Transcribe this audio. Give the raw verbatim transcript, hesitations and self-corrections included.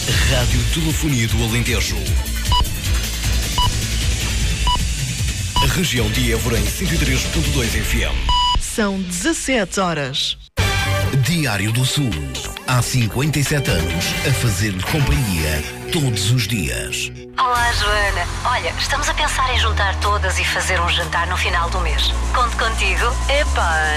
Rádio Telefonia do Alentejo. A região de Évora em cento e três ponto dois F M. São dezassete horas. Diário do Sul. Há cinquenta e sete anos a fazer-lhe companhia todos os dias. Olá, Joana. Olha, estamos a pensar em juntar todas e fazer um jantar no final do mês. Conto contigo? Epá,